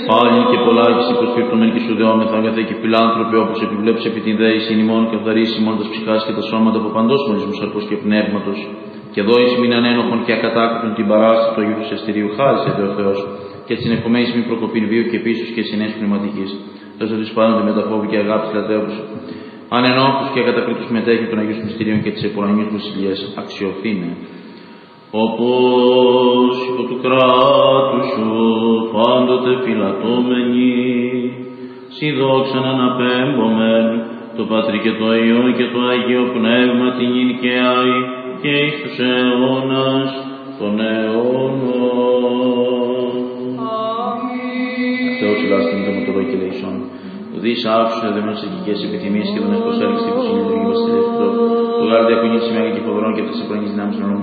Πάλι και πολλά έχεις υποσπίπτωμεν και σου δεόμεθα, αγαθέ και φιλάνθρωποι, όπως επιβλέψεις επί την δέηση ημών και οδαρείς ημών τα ψυχάς και τα σώματα από παντός μολυσμού σαρκός και πνεύματος. Και δώσεις μην ανένοχον και ακατάκριτον την παράσταση του Αγίου Χρυσεστηρίου, χάρισε δε ο Θεός, και της συνεχομένης μην προκοπήν βίου και πίσους και συνέσης πνευματικής. Δώσε τους πάντοτε με τα φόβη και αγάπης λατρεύους, ανενόχους και ακατακρίτους μετέχει των Αγίων Μυστηρίων και της επουρανιούς βασιλείας αξιοθήνε. Όπως υπό του κράτους σου πάντοτε φυλατώμενοι, σοι δόξαν αναπέμπομεν, το Πατρί και το Υιό και το Αγίο Πνεύμα την νυν και άη και εις τους αιώνας των αιώνων. Θεός ελάστην το μοτορό και λέησον. Το δεις άφησους εδεμένους εγγυκές επιθυμίες και τον εκτός έλεξ τύπους συνειδητουργήμας τελευταίο. Το γάρ διακονίτης μέγα και φοβερών και αυτές επραγγείς δυνάμεις των